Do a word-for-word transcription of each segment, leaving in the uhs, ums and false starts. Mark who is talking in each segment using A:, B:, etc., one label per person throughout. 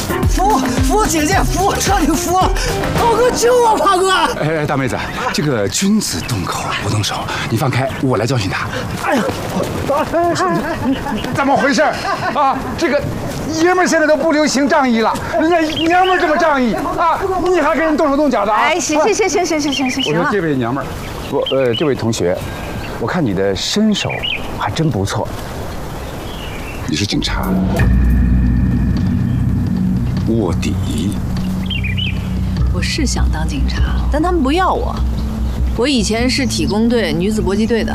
A: 服服姐姐服，彻底服了！炮哥救我，炮哥！
B: 哎，大妹子，这个君子动口不动手，你放开，我来教训他。
A: 哎呀，
C: 怎么回事啊？这个爷们现在都不流行仗义了，人家娘们这么仗义啊，你还跟人动手动脚的啊？
D: 哎，行行行行行行行行行了。
B: 我说这位娘们儿，我呃，这位同学，我看你的身手还真不错。你是警察，卧底。
D: 我是想当警察，但他们不要我。我以前是体工队、女子搏击队的。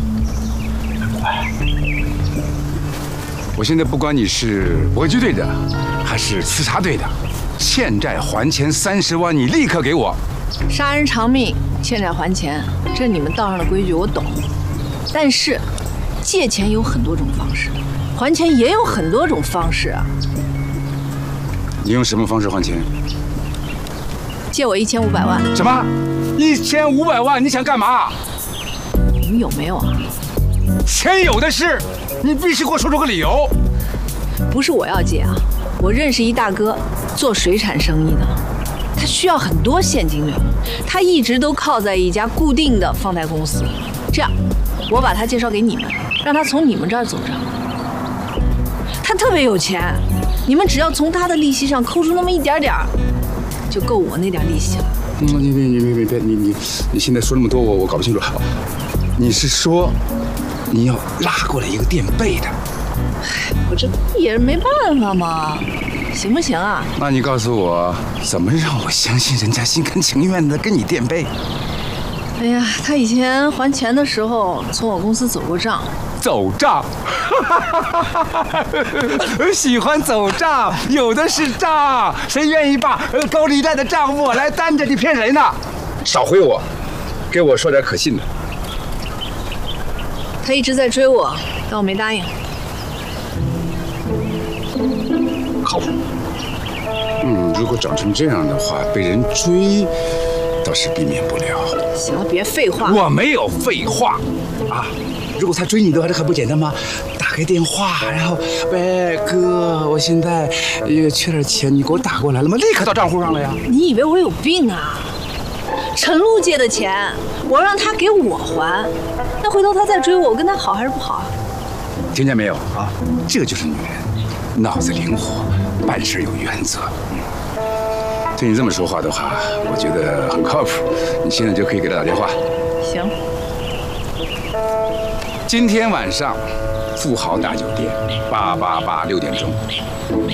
B: 我现在不管你是搏击队的，还是刺杀队的，欠债还钱三十万，你立刻给我。
D: 杀人偿命，欠债还钱，这是你们道上的规矩，我懂。但是，借钱有很多种方式，还钱也有很多种方式啊。
B: 你用什么方式还钱？
D: 借我一千五百万。
B: 什么？一千五百万？你想干嘛？
D: 你们有没有啊？
B: 钱有的是，你必须给我说出个理由。
D: 不是我要借啊，我认识一大哥，做水产生意的，他需要很多现金流，他一直都靠在一家固定的放贷公司。这样，我把他介绍给你们，让他从你们这儿走账。他特别有钱，你们只要从他的利息上抠出那么一点点儿，就够我那点利息了。
B: 嗯，你你你别别你你你现在说那么多，我我搞不清楚。你是说你要拉过来一个垫背的？
D: 我这也是没办法嘛，行不行啊？
B: 那你告诉我，怎么让我相信人家心甘情愿的跟你垫背？
D: 哎呀，他以前还钱的时候从我公司走过账。
B: 走账，喜欢走账，有的是账，谁愿意把高利贷的账我来担着？你骗谁呢？少回我，给我说点可信的。
D: 他一直在追我，但我没答应。
B: 靠谱。嗯，如果长成这样的话，被人追倒是避免不了。
D: 行了，别废话。
B: 我没有废话啊！如果他追你的话，这还不简单吗？打个电话，然后喂哥，我现在也缺点钱，你给我打过来了吗？立刻到账户上了呀！
D: 你以为我有病啊？陈露借的钱，我让他给我还，那回头他再追我，我跟他好还是不好啊？
B: 听见没有啊？这就是女人，脑子灵活，办事有原则。对你这么说话的话，我觉得很靠谱。你现在就可以给他打电话。
D: 行。
B: 今天晚上，富豪大酒店，八八八六点钟。